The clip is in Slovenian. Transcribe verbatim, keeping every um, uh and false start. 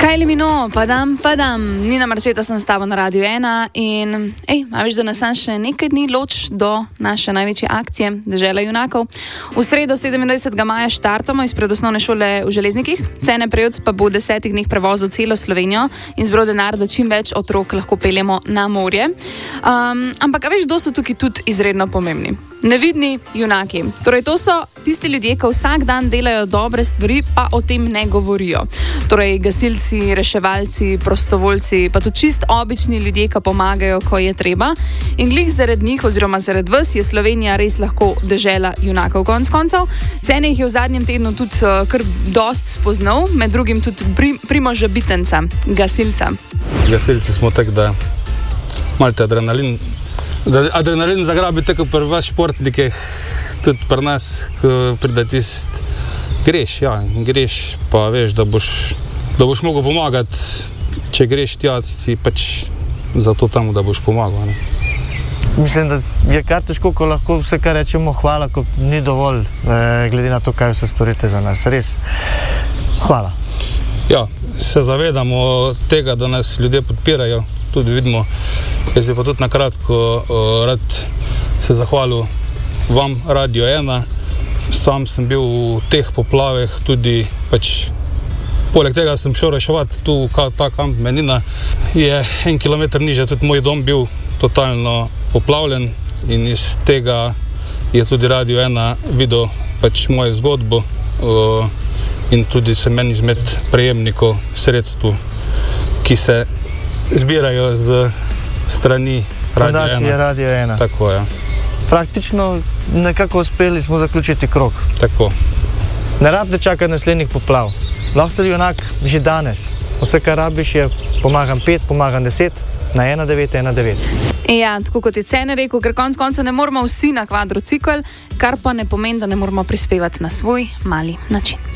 Kylie Minogue, padam, padam. Nina Marčeta sem s tabo na Radiu ena in ej, a veš, da nas še nekaj dni loč do naše največje akcije Dežela junakov. V sredo sedemindvajsetega maja štartamo iz predosnovne šole v Železnikih. Cene prejec pa bo v desetih dneh prevozil celo Slovenijo in zbral denar, da čim več otrok lahko peljemo na morje. Um, ampak a veš, kdo so tukaj tudi izredno pomembni? Nevidni junaki. Torej, to so tisti ljudje, ki vsak dan delajo dobre stvari, pa o tem ne govorijo. Torej, gasilci, reševalci, prostovoljci, pa tudi čist obični ljudje, ki pomagajo, ko je treba. In glih zaradi njih oziroma zaradi vas je Slovenija res lahko dežela junakov konc koncev. Cene jih je v zadnjem tednu tudi uh, kar dost spoznal, med drugim tudi pri, Primoža Bitenca, gasilca. Gasilci smo tak, da malce adrenalin Da adrenalin zagrabi tako pri vas športnikih, tudi pri nas, ko pride tist, greš, ja, greš, pa veš, da boš, da boš mogel pomagati, če greš tja, si pač zato tam, da boš pomagal, ne. Mislim, da je kar težko, ko lahko vse, kar rečemo hvala, ko ni dovolj, eh, glede na to, kaj vse storite za nas, res. Hvala. Ja, se zavedamo tega, da nas ljudje podpirajo, tudi vidimo. Jaz bi pa tudi na kratko uh, rad se zahvalil vam, Radio ena. Sam sem bil v teh poplavah, tudi pač poleg tega sem šel reševati tu, ta kamp Menina. Je en kilometer niže, tudi moj dom bil totalno poplavljen in iz tega je tudi Radio ena videl pač mojo zgodbo uh, in tudi sem meni izmed prejemnikov sredstv, ki se zbirajo z strani Fundacije Radio ena. Tako, ja. Praktično nekako uspeli smo zaključiti krog. Tako. Ne rabite čakati naslednjih poplav. Lahko ste junak že danes. Vse, kar rabiš, je pomagam pet, pomagam deset, na ena devet ena devet. Ja, tako kot je Cene rekel, ker konc konca ne moramo vsi na kvadrocikl, kar pa ne pomeni, da ne moramo prispevati na svoj mali način.